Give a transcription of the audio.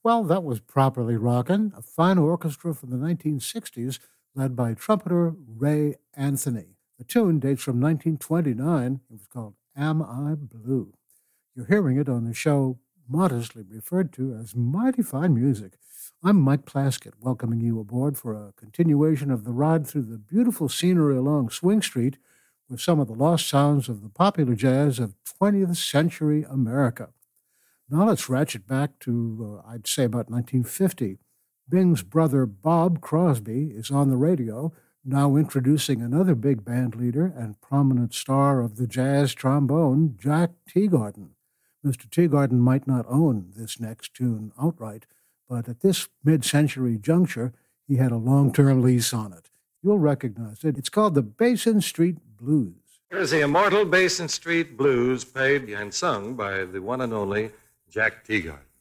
Well, that was Properly Rockin', a fine orchestra from the 1960s led by trumpeter Ray Anthony. The tune dates from 1929. It was called Am I Blue? You're hearing it on the show modestly referred to as Mighty Fine Music. I'm Mike Plaskett, welcoming you aboard for a continuation of the ride through the beautiful scenery along Swing Street with some of the lost sounds of the popular jazz of 20th century America. Now let's ratchet back to, I'd say, about 1950. Bing's brother Bob Crosby is on the radio, now introducing another big band leader and prominent star of the jazz trombone, Jack Teagarden. Mr. Teagarden might not own this next tune outright, but at this mid-century juncture, he had a long-term lease on it. You'll recognize it. It's called the Basin Street Blues. Here's the immortal Basin Street Blues, played and sung by the one and only Jack Teagarden.